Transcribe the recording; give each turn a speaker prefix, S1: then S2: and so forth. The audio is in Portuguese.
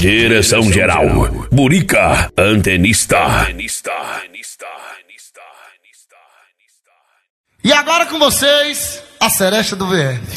S1: Direção geral, Murica, antenista.
S2: E agora com vocês, a seresta do VF.